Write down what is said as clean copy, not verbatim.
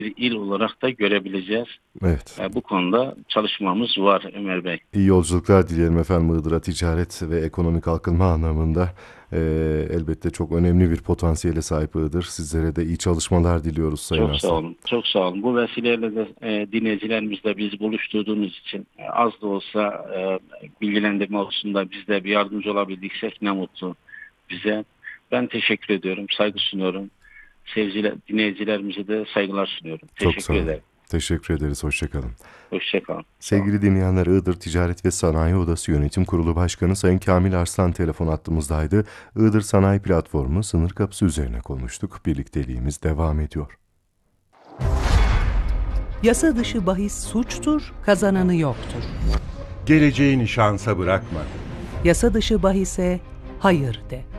bir il olarak da görebileceğiz. Evet. Bu konuda çalışmamız var Ömer Bey. İyi yolculuklar dileyelim efendim Iğdır'a ticaret ve ekonomik kalkınma anlamında. Elbette çok önemli bir potansiyele sahip Iğdır. Sizlere de iyi çalışmalar diliyoruz Sayın Çok sağ Arslan. olun. Çok sağ olun. Bu vesileyle de dinleyicilerimizle bizi buluşturduğunuz için az da olsa bilgilendirme olsun da biz de bir yardımcı olabildiksek ne mutlu bize. Ben teşekkür ediyorum. Saygı sunuyorum. Dinleyicilerimize de saygılar sunuyorum. Çok Teşekkür sağ olun. ederim. Teşekkür ederiz. Hoşçakalın. Hoşça kalın. Sağ olun. Sevgili dinleyenler, Iğdır Ticaret ve Sanayi Odası Yönetim Kurulu Başkanı Sayın Kamil Arslan telefon attığımızdaydı. Iğdır Sanayi Platformu sınır kapısı üzerine konuştuk. Birlikteliğimiz devam ediyor. Yasa dışı bahis suçtur, kazananı yoktur. Geleceğini şansa bırakma. Yasa dışı bahise hayır de.